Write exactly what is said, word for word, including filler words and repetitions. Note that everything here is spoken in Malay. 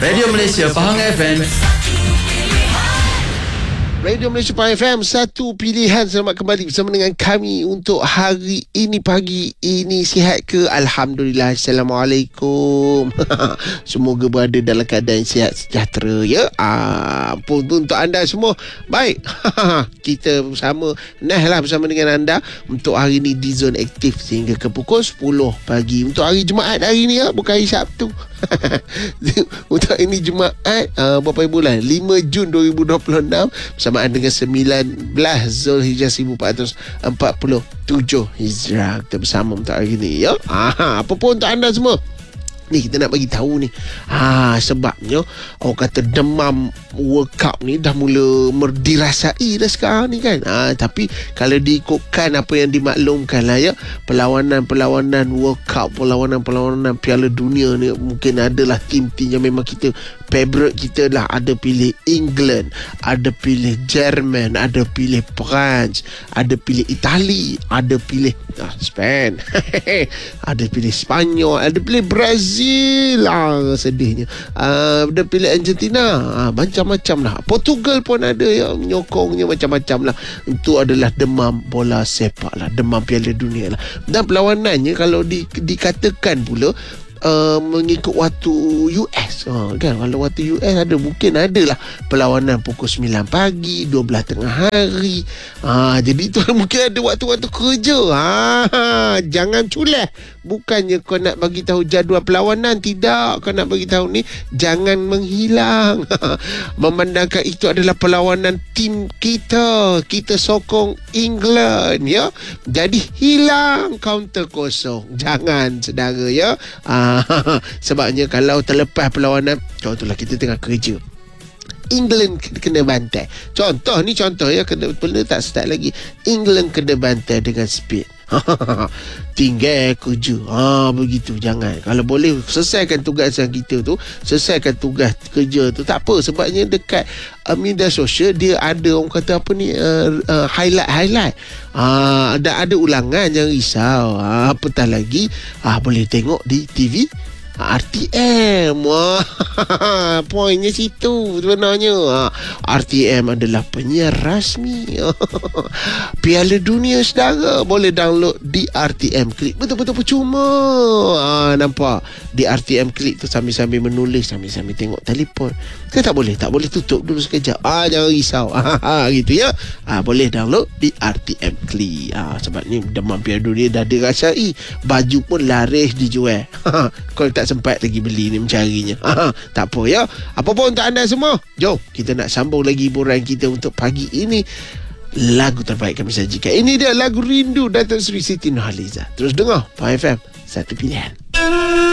Radio Malaysia Pahang F M. Radio Malaysia Pahang F M, satu pilihan. Selamat kembali bersama dengan kami untuk hari ini. Pagi ini sihat ke? Alhamdulillah. Assalamualaikum. Semoga berada dalam keadaan sihat sejahtera ya. Ah, untuk anda semua. Baik. Kita bersama Nah lah bersama dengan anda untuk hari ini di Zone Aktif sehingga ke pukul sepuluh pagi. Untuk hari Jumaat hari ni ya, bukan hari Sabtu. Untuk ini Jumaat uh, berapa bulan? lima Jun dua ribu dua puluh enam bersamaan dengan sembilan belas Zulhijjah seribu empat ratus empat puluh tujuh Hijrah. Kita bersama untuk hari ini ya. Aha, apa pun untuk anda semua. Ni kita nak bagi tahu ni. Ha, sebabnya orang kata demam World Cup ni dah mula dirasai dah sekarang ni kan. Ha, tapi kalau diikutkan apa yang dimaklumkan lah ya, perlawanan-perlawanan World Cup, perlawanan-perlawanan Piala Dunia ni, mungkin adalah tim-tim yang memang kita favourite kita lah. Ada pilih England, ada pilih Jerman, ada pilih France, ada pilih Itali, ada pilih ah, Spain, ada pilih Spanyol, ada pilih Brazil. Ah, sedihnya. Ah, ada pilih Argentina. Ah, macam-macam lah. Portugal pun ada yang menyokongnya macam-macam lah. Itu adalah demam bola sepak lah, demam Piala Dunia lah. Dan perlawanannya kalau di, dikatakan pula Uh, mengikut waktu U S uh, kan, kalau waktu U S ada mungkin adalah perlawanan pukul sembilan pagi, dua belas tengah hari. uh, Jadi tu mungkin ada waktu-waktu kerja. uh, Jangan culah. Bukannya kau nak bagi tahu jadual perlawanan, tidak. Kau nak bagi tahu ni jangan menghilang. Memandangkan itu adalah perlawanan tim kita, kita sokong England ya. Jadi hilang kaunter kosong. Jangan saudara ya. uh, Sebabnya kalau terlepas perlawanan, contohlah kita tengah kerja, England kena bantai. Contoh ni contoh ya, kena betul tak start lagi. England kena bantai dengan speed. Tinggal kerja. Ha, begitu. Jangan. Kalau boleh selesaikan tugasan kita tu, selesaikan tugas kerja tu, tak apa. Sebabnya dekat uh, media sosial dia ada orang kata apa ni, uh, uh, highlight-highlight. Uh, ada ada ulangan, jangan risau. Uh, apatah lagi uh, boleh tengok di T V R T M. Wah, poinnya situ sebenarnya. R T M adalah penyiar rasmi Piala Dunia saudara. Boleh download di R T M Click. Betul-betul percuma. Ha, nampak di R T M Click tu sambil-sambil menulis, sambil-sambil tengok telefon. Kan tak boleh, tak boleh tutup dulu sekejap. Ah, jangan risau. Ha, gitu ya. Ah, boleh download di R T M Click. Ah, sebab ni demam Piala Dunia dah dirasai. Baju pun laris dijual. Kalau tak sempat lagi beli ni mencarinya. Ha, tak apa ya. Apa pun untuk anda semua. Jom kita nak sambung lagi hiburan kita untuk pagi ini. Lagu terbaik kami sajikan. Ini dia lagu Rindu Datuk Seri Siti Nurhaliza. Terus dengar Pahang F M, satu pilihan.